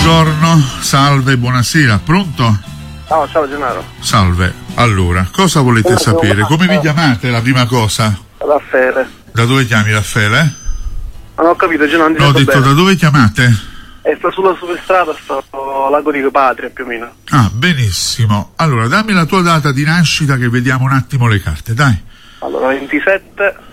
buongiorno, salve, buonasera, pronto? Ciao Gennaro. Salve, allora, cosa volete sapere? Come vi chiamate, la prima cosa? Raffaele. Da dove chiami, Raffaele? Non ho capito, Gennaro, non No, ho detto bene. Da dove chiamate? Sto sulla superstrada, sto a Lago di Patria più o meno. Ah, benissimo. Allora, dammi la tua data di nascita che vediamo un attimo le carte, dai. Allora, 27